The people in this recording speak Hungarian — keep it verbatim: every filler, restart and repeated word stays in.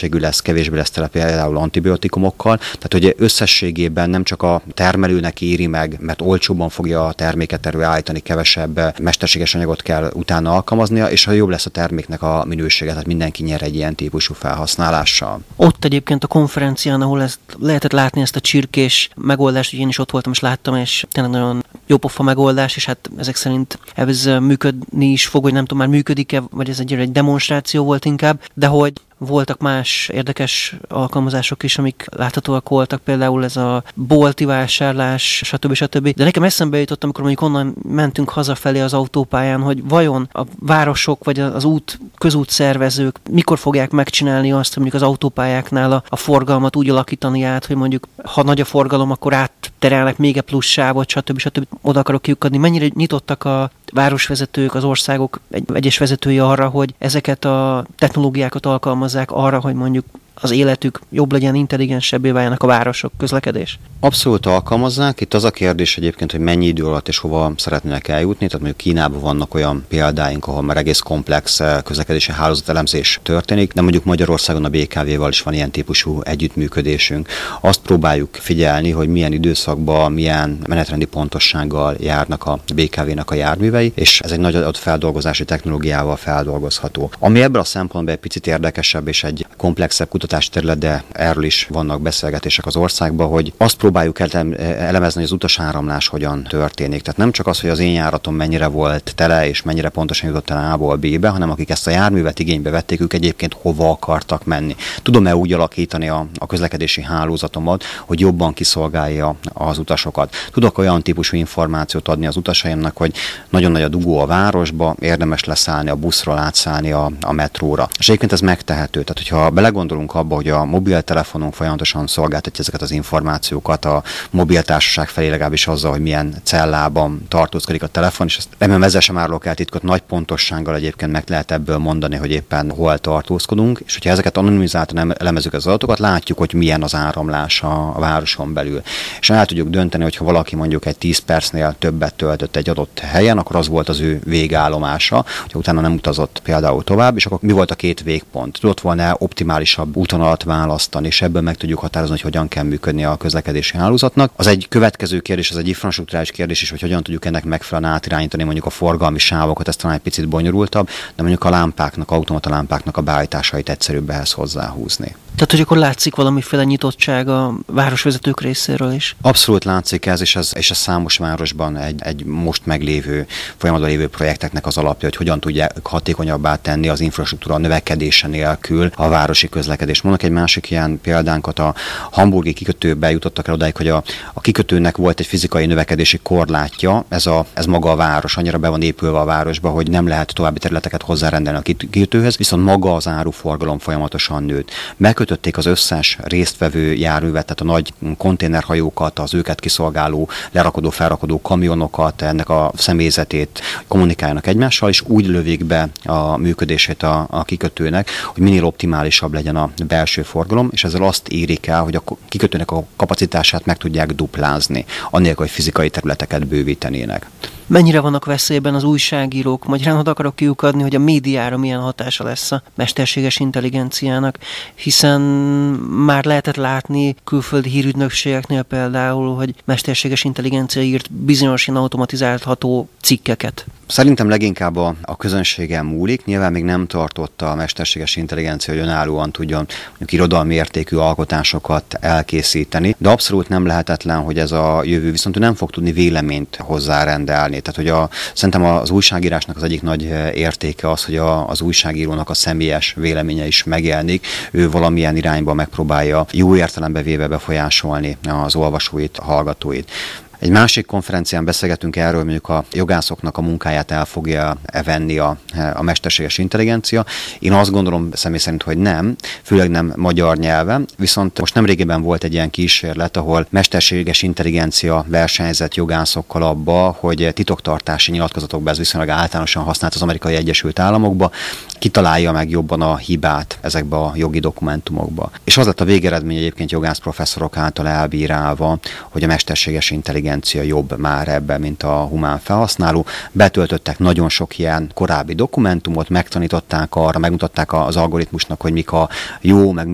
mennyiségű lesz, kevésbé lesz tele például antibiotikumokkal, tehát hogy összességében nem csak a termelőnek éri meg, mert olcsóbban fogja a terméket előállítani, kevesebb mesterséges anyagot kell utána alkalmaznia, és ha jobb lesz a terméknek a minősége, tehát mindenki nyer egy ilyen típusú felhasználással. Ott egyébként a konferencián, ahol ezt lehetett látni, ezt a csirkés megoldást, hogy én is ott voltam és láttam, és tényleg nagyon jó pofa megoldás, és hát ezek szerint ez működni is fog, hogy nem tudom, már működik-e, vagy ez egy, egy demonstráció volt inkább, de hogy voltak más érdekes alkalmazások is, amik láthatóak voltak, például ez a bolti vásárlás, stb. stb. De nekem eszembe jutott, amikor mondjuk onnan mentünk hazafelé az autópályán, hogy vajon a városok vagy az út, közút szervezők mikor fogják megcsinálni azt, hogy mondjuk az autópályáknál a, a forgalmat úgy alakítani át, hogy mondjuk ha nagy a forgalom, akkor átterelnek még egy plusz sávot, stb. stb. Oda akarok kiukadni. Mennyire nyitottak a városvezetők, az országok egy, egyes vezetői arra, hogy ezeket a technológiákat alkalmazzák arra, hogy mondjuk az életük jobb legyen, intelligensebbé váljanak a városok, közlekedés? Abszolút alkalmazzák. Itt az a kérdés egyébként, hogy mennyi idő alatt és hova szeretnének eljutni. Tehát mondjuk Kínában vannak olyan példáink, ahol már egész komplex közlekedési hálózatelemzés történik, de mondjuk Magyarországon a bé ká vé-val is van ilyen típusú együttműködésünk. Azt próbáljuk figyelni, hogy milyen időszakban, milyen menetrendi pontossággal járnak a bé ká vé-nek a járművei, és ez egy nagy adatfeldolgozási technológiával feldolgozható. Ami ebből a szempontból egy picit érdekesebb és egy komplexebb kutatásterület, de erről is vannak beszélgetések az országban, hogy azt próbáljuk elemezni, hogy az utasáramlás hogyan történik. Tehát nem csak az, hogy az én járatom mennyire volt tele, és mennyire pontosan jutott el A-ból B-be, hanem akik ezt a járművet igénybe vették, ők egyébként hova akartak menni. Tudom-e úgy alakítani a, a közlekedési hálózatomat, hogy jobban kiszolgálja az utasokat. Tudok olyan típusú információt adni az utasaimnak, hogy nagyon nagy a dugó a városba, érdemes leszállni a buszról, átszállni a, a metróra. És egyébként ez megtehető. Tehát, hogyha belegondolunk abba, hogy a mobiltelefonunk folyamatosan szolgáltatja ezeket az információkat a mobiltársaság felé, legalábbis azzal, hogy milyen cellában tartózkodik a telefon, és ezt remélem ezzel sem árulok el titkot, nagy pontossággal egyébként meg lehet ebből mondani, hogy éppen hol tartózkodunk, és hogyha ezeket anonimizáltan elemezzük az adatokat, látjuk, hogy milyen az áramlás a, a városon belül. És el tudjuk dönteni, hogy ha valaki mondjuk egy tíz percnél többet töltött egy adott helyen, akkor az volt az ő végállomása, hogyha utána nem utazott például tovább, és akkor mi volt a két végpont? Tudott volna optimálisabb útvonalat választani, és ebből meg tudjuk határozni, hogy hogyan kell működni a közlekedési hálózatnak. Az egy következő kérdés, az egy infrastruktúrális kérdés is, hogy hogyan tudjuk ennek megfelelően átirányítani mondjuk a forgalmi sávokat, ez talán egy picit bonyolultabb, de mondjuk a lámpáknak, automata lámpáknak a beállításait egyszerűbb ehhez hozzáhúzni. Tehát, hogy akkor látszik valamiféle nyitottság a városvezetők részéről is? Abszolút látszik ez, és ez, és ez számos városban egy, egy most meglévő, folyamatban lévő projekteknek az alapja, hogy hogyan tudják hatékonyabbá tenni az infrastruktúra növekedése nélkül a városi közlekedést. Mondok egy másik ilyen példánkat, a hamburgi kikötőbe jutottak el odáig, hogy a, a kikötőnek volt egy fizikai növekedési korlátja, ez, a, ez maga a város, annyira be van épülve a városba, hogy nem lehet további területeket hozzárendelni a kikötőhöz, viszont maga az áruforgalom folyamatosan nőtt. Megkötötték az összes résztvevő járművet, tehát a nagy konténerhajókat, az őket kiszolgáló, lerakodó, felrakodó kamionokat, ennek a személyzetét kommunikáljanak egymással, és úgy lövik be a működését a, a kikötőnek, hogy minél optimálisabb legyen a belső forgalom, és ezzel azt érik el, hogy a kikötőnek a kapacitását meg tudják duplázni, annélkül, hogy fizikai területeket bővítenének. Mennyire vannak veszélyben az újságírók? Magyarán oda akarok kiukadni, hogy a médiára milyen hatása lesz a mesterséges intelligenciának, hiszen már lehetett látni külföldi hírügynökségeknél például, hogy mesterséges intelligencia írt bizonyos ilyen automatizálható cikkeket. Szerintem leginkább a, a közönségen múlik. Nyilván még nem tartott a mesterséges intelligencia, hogy önállóan tudjon mondjuk irodalmi értékű alkotásokat elkészíteni, de abszolút nem lehetetlen, hogy ez a jövő, viszont ő nem fog tudni véleményt hozzárendelni. Tehát, hogy a, szerintem az újságírásnak az egyik nagy értéke az, hogy a, az újságírónak a személyes véleménye is megjelenik. Ő valamilyen irányba megpróbálja jó értelembe véve befolyásolni az olvasóit, a hallgatóit. Egy másik konferencián beszélgetünk erről, mondjuk a jogászoknak a munkáját el fogja venni a, a mesterséges intelligencia. Én azt gondolom személy szerint, hogy nem, főleg nem magyar nyelven, viszont most nemrégiben volt egy ilyen kísérlet, ahol mesterséges intelligencia versenyzett jogászokkal abba, hogy titoktartási nyilatkozatokban, ez viszonylag általánosan használt az Amerikai Egyesült Államokba, kitalálja meg jobban a hibát ezekbe a jogi dokumentumokba. És az lett a végeredmény egyébként jogász professzorok által elbírálva, hogy a mesterséges intelligencia jobb már ebben, mint a humán felhasználó. Betöltöttek nagyon sok ilyen korábbi dokumentumot, megtanították arra, megmutatták az algoritmusnak, hogy mik a jó, meg